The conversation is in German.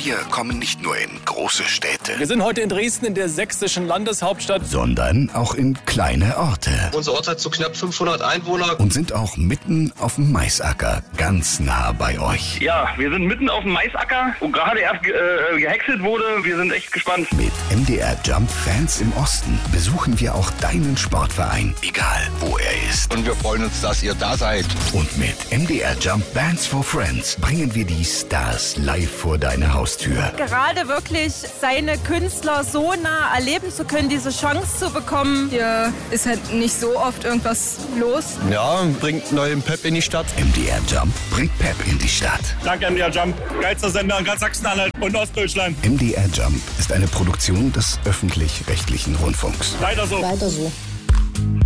Wir kommen nicht nur in große Städte. Wir sind heute in Dresden, in der sächsischen Landeshauptstadt. Sondern auch in kleine Orte. Unser Ort hat so knapp 500 Einwohner. Und sind auch mitten auf dem Maisacker, ganz nah bei euch. Ja, wir sind mitten auf dem Maisacker, wo gerade erst gehäckselt wurde. Wir sind echt gespannt. Mit MDR Jump Fans im Osten besuchen wir auch deinen Sportverein, egal wo er ist. Und wir freuen uns, dass ihr da seid. Und mit MDR Jump Bands for Friends bringen wir die Stars live vor deine Haustür. Gerade wirklich seine Künstler so nah erleben zu können, diese Chance zu bekommen. Hier ist halt nicht so oft irgendwas los. Ja, bringt neuen Pep in die Stadt. MDR Jump bringt Pep in die Stadt. Danke MDR Jump, geilster Sender in ganz Sachsen-Anhalt und Ostdeutschland. MDR Jump ist eine Produktion des öffentlich-rechtlichen Rundfunks. Weiter so. Weiter so.